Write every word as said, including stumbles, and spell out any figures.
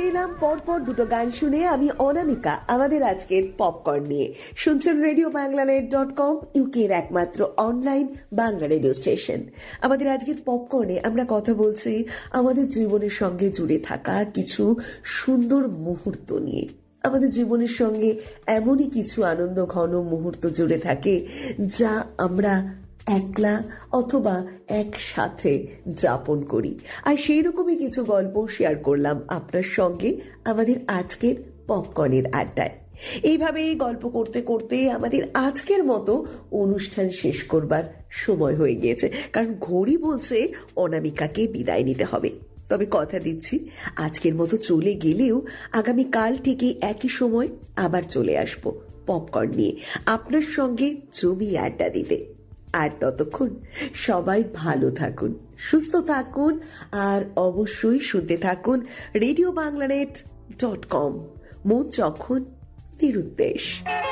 ফিরে এলাম পরপর দুটো গান শুনে। আমি অনামিকা আমাদের আজকের পপকর্ন নিয়ে। শুনছেন রেডিও বাংলানেট ডট কম, ইউকের একমাত্র অনলাইন বাংলা রেডিও স্টেশন। আমাদের আজকের পপকর্নে আমরা কথা বলছি আমাদের জীবনের সঙ্গে জুড়ে থাকা কিছু সুন্দর মুহূর্ত নিয়ে। আমাদের জীবনের সঙ্গে এমনই কিছু আনন্দ ঘন মুহূর্ত জুড়ে থাকে যা আমরা একলা অথবা একসাথে যাপন করি। আর সেই রকমই কিছু গল্প শেয়ার করলাম আপনার সঙ্গে আমাদের আজকের পপকর্নের আড্ডায়। এইভাবেই গল্প করতে করতে আমাদের আজকের মতো অনুষ্ঠান শেষ করবার সময় হয়ে গিয়েছে, কারণ ঘড়ি বলছে অনামিকাকে বিদায় নিতে হবে। তবে কথা দিচ্ছি, আজকের মতো চলে গেলেও আগামী কাল থেকে একই সময় আবার চলে আসবো পপকর্ন নিয়ে আপনার সঙ্গে জমিয়ে আড্ডা দিতে। আর ততক্ষণ সবাই ভালো থাকুন, সুস্থ থাকুন, আর অবশ্যই শুনতে থাকুন রেডিও বাংলানেট ডট কম, মন যখন নিরুদ্দেশ।